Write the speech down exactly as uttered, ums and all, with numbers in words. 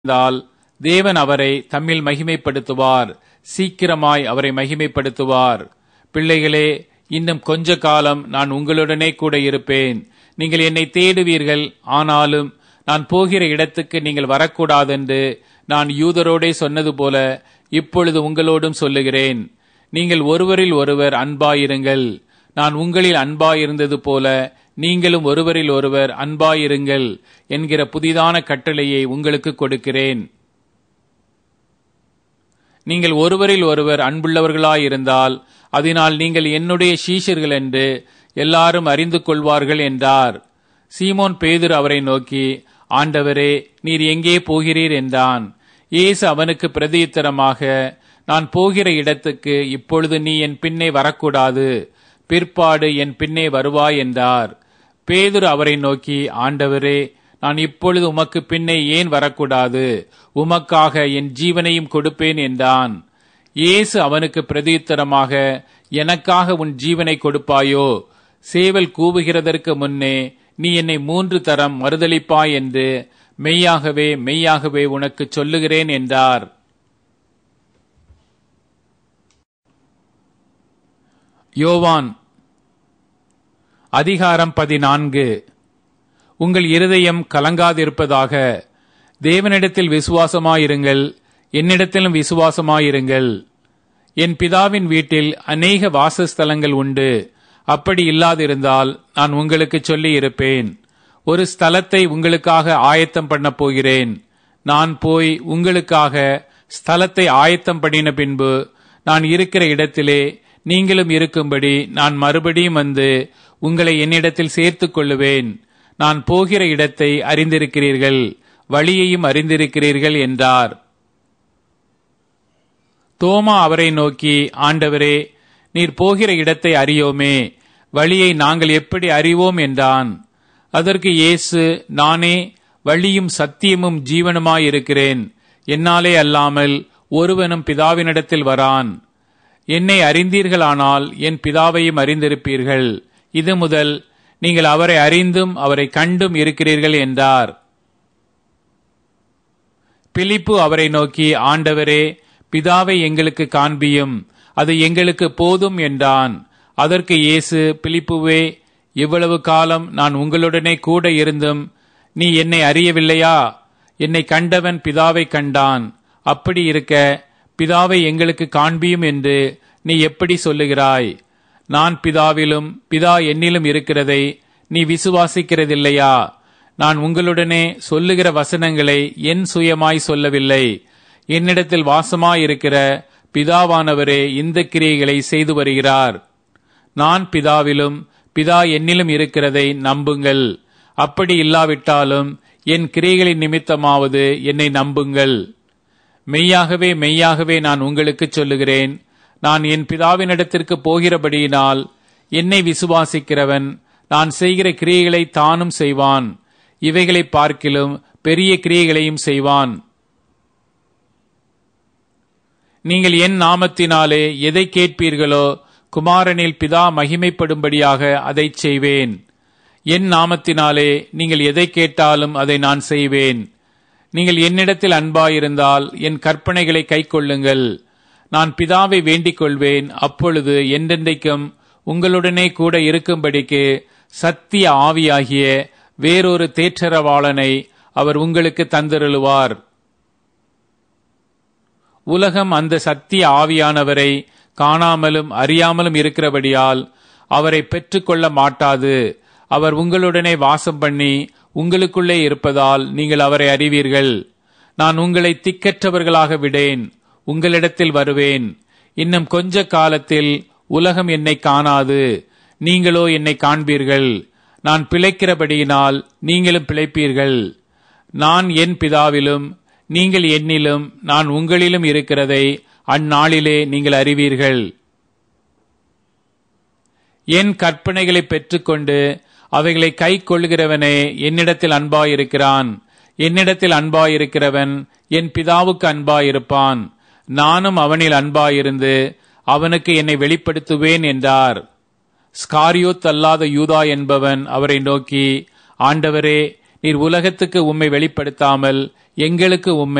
இருந்தால் தேவன் அவரை தம்மில் மகிமைப்படுத்துவார், சீக்கிரமாய் அவரை மகிமைப்படுத்துவார். பிள்ளைகளே, இன்னும் கொஞ்ச காலம் நான் உங்களுடனே கூட இருப்பேன். நீங்கள் என்னை தேடுவீர்கள், ஆனாலும் நான் போகிற இடத்துக்கு நீங்கள் வரக்கூடாதென்று நான் யூதரோடே சொன்னது போல இப்பொழுது உங்களோடும் சொல்லுகிறேன். நீங்கள் ஒருவரில் ஒருவர் அன்பாயிருங்கள். நான் உங்களில் அன்பாயிருந்தது போல நீங்களும் ஒருவரில் ஒருவர் அன்பாயிருங்கள் என்கிற புதிதான கட்டளையை உங்களுக்கு கொடுக்கிறேன். நீங்கள் ஒருவரில் ஒருவர் அன்புள்ளவர்களாயிருந்தால் அதனால் நீங்கள் என்னுடைய சீஷர்கள் என்று எல்லாரும் அறிந்து கொள்வார்கள் என்றார். சீமோன் பேதுரு அவரை நோக்கி, ஆண்டவரே, நீர் எங்கே போகிறீர் என்றான். இயேசு அவனுக்கு பிரதியுத்தரமாக, நான் போகிற இடத்துக்கு இப்பொழுது நீ என் பின்னே வரக்கூடாது, பிற்பாடு என் பின்னே வருவாய் என்றார். பேதுரு அவரை நோக்கி, ஆண்டவரே, நான் இப்பொழுது உமக்கு பின்னே ஏன் வரக்கூடாது? உமக்காக என் ஜீவனையும் கொடுப்பேன் என்றான். இயேசு அவனுக்கு பிரதியுத்தரமாக, எனக்காக உன் ஜீவனை கொடுப்பாயோ? சேவல் கூவுகிறதற்கு முன்னே நீ என்னை மூன்று தரம் மறுதலிப்பாய் என்று மெய்யாகவே மெய்யாகவே உனக்கு சொல்லுகிறேன் என்றார். யோவான் அதிகாரம் பதினான்கு. உங்கள் இருதயம் கலங்காதிருப்பதாக. தேவனிடத்தில் விசுவாசமாயிருங்கள், என்னிடத்திலும் விசுவாசமாயிருங்கள். என் பிதாவின் வீட்டில் அநேக வாசஸ்தலங்கள் உண்டு. அப்படி இல்லாதிருந்தால் நான் உங்களுக்கு சொல்லி இருப்பேன். ஒரு ஸ்தலத்தை உங்களுக்காக ஆயத்தம் பண்ண போகிறேன். நான் போய் உங்களுக்காக ஸ்தலத்தை ஆயத்தம் பண்ணின பின்பு நான் இருக்கிற இடத்திலே நீங்களும் இருக்கும்படி நான் மறுபடியும் வந்து உங்களை என்னிடத்தில் சேர்த்துக் கொள்ளுவேன். நான் போகிற இடத்தை அறிந்திருக்கிறீர்கள், வழியையும் அறிந்திருக்கிறீர்கள் என்றார். தோமா அவரை நோக்கி, ஆண்டவரே, நீர் போகிற இடத்தை அறியோமே, வழியை நாங்கள் எப்படி அறிவோம் என்றான். அதற்கு இயேசு, நானே வழியும் சத்தியமும் ஜீவனுமாயிருக்கிறேன். என்னாலே அல்லாமல் ஒருவனும் பிதாவினிடத்தில் வரான். என்னை அறிந்தீர்களானால் என் பிதாவையும் அறிந்திருப்பீர்கள். இது முதல் நீங்கள் அவரை அறிந்தும் அவரை கண்டும் இருக்கிறீர்கள் என்றார். பிலிப்பு அவரை நோக்கி, ஆண்டவரே, பிதாவை எங்களுக்கு காண்பியும், அது எங்களுக்கு போதும் என்றான். அதற்கு இயேசு, பிலிப்புவே, இவ்வளவு காலம் நான் உங்களுடனே கூட இருந்தும் நீ என்னை அறியவில்லையா? என்னை கண்டவன் பிதாவை கண்டான். அப்படி இருக்க பிதாவை எங்களுக்கு காண்பியும் என்று நீ எப்படி சொல்லுகிறாய்? நான் பிதாவிலும் பிதா என்னிலும் இருக்கிறதை நீ விசுவாசிக்கிறதில்லையா? நான் உங்களுடனே சொல்லுகிற வசனங்களை என் சுயமாய் சொல்லவில்லை. என்னிடத்தில் வாசமாயிருக்கிற பிதாவானவரே இந்த கிரியைகளை செய்து வருகிறார். நான் பிதாவிலும் பிதா என்னிலும் இருக்கிறதை நம்புங்கள். அப்படி இல்லாவிட்டாலும் என் கிரியைகளின் நிமித்தமாவது என்னை நம்புங்கள். மெய்யாகவே மெய்யாகவே நான் உங்களுக்கு சொல்லுகிறேன், நான் என் பிதாவினிடத்திற்கு போகிறபடியினால் என்னை விசுவாசிக்கிறவன் நான் செய்கிற கிரியைகளை தானும் செய்வான், இவைகளை பார்க்கிலும் பெரிய கிரியைகளையும் செய்வான். நீங்கள் என் நாமத்தினாலே எதை கேட்பீர்களோ குமாரனில் பிதா மகிமைப்படும்படியாக அதை செய்வேன். என் நாமத்தினாலே நீங்கள் எதை கேட்டாலும் அதை நான் செய்வேன். நீங்கள் என்னிடத்தில் அன்பாயிருந்தால் என் கற்பனைகளை கைக்கொள்ளுங்கள். நான் பிதாவை வேண்டிக் கொள்வேன், அப்பொழுது என்றென்றைக்கும் உங்களுடனே கூட இருக்கும்படிக்கு சத்திய ஆவியாகிய வேறொரு தேற்றரவாளனை அவர் உங்களுக்கு தந்தருளுவார். உலகம் அந்த சத்திய ஆவியானவரை காணாமலும் அறியாமலும் இருக்கிறபடியால் அவரை பெற்றுக்கொள்ள மாட்டாது. அவர் உங்களுடனே வாசம் பண்ணி உங்களுக்குள்ளே இருப்பதால் நீங்கள் அவரை அறிவீர்கள். நான் உங்களை திக்கற்றவர்களாக விடேன், உங்களிடத்தில் வருவேன். இன்னும் கொஞ்ச காலத்தில் உலகம் என்னை காணாது, நீங்களோ என்னை காண்பீர்கள். நான் பிழைக்கிறபடியினால் நீங்களும் பிழைப்பீர்கள். நான் என் பிதாவிலும் நீங்கள் என்னிலும் நான் உங்களிலும் இருக்கிறதை அந்நாளிலே நீங்கள் அறிவீர்கள். என் கற்பனைகளை பெற்றுக்கொண்டு அவைகளை கை கொள்கிறவனே என்னிடத்தில் அன்பாயிருக்கிறான். என்னிடத்தில் அன்பாயிருக்கிறவன் என் பிதாவுக்கு அன்பாயிருப்பான். நானும் அவனில் அன்பாயிருந்து அவனுக்கு என்னை வெளிப்படுத்துவேன் என்றார். ஸ்காரியோத் அல்லாத யூதா என்பவன் அவரை நோக்கி, ஆண்டவரே, நீர் உலகத்துக்கு உம்மை வெளிப்படுத்தாமல் எங்களுக்கு உம்மை